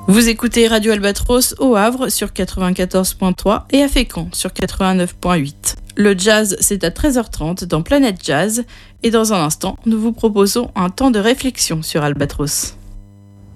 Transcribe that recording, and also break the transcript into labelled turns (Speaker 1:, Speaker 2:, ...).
Speaker 1: Vous écoutez Radio Albatros au Havre sur 94.3 et à Fécamp sur 89.8. Le jazz, c'est à 13h30 dans Planète Jazz et dans un instant, nous vous proposons un temps de réflexion sur Albatros.